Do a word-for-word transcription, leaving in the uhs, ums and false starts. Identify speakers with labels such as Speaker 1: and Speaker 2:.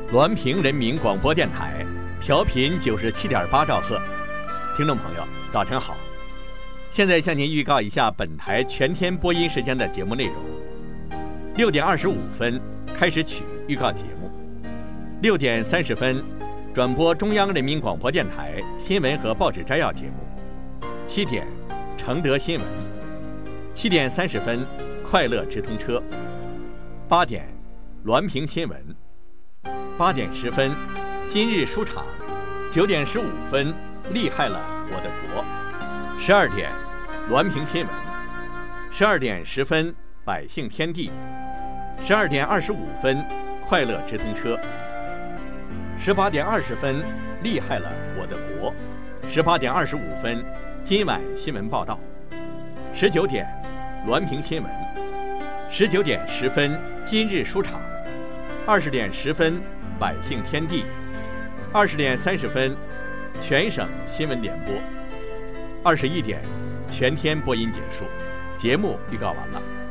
Speaker 1: 滦平人民广播电台，调频九十七点八兆赫。听众朋友，早晨好！现在向您预告一下本台全天播音时间的节目内容：六点二十五分开始曲预告节目，六点三十分转播中央人民广播电台新闻和报纸摘要节目，七点承德新闻，七点三十分快乐直通车，八点滦平新闻。八点十分，今日书场；九点十五分，厉害了我的国；十二点，滦平新闻；十二点十分，百姓天地；十二点二十五分，快乐直通车；十八点二十分，厉害了我的国；十八点二十五分，今晚新闻报道；十九点，滦平新闻；十九点十分，今日书场；二十点十分。百姓天地，二十点三十分，全省新闻联播，二十一点，全天播音结束，节目预告完了。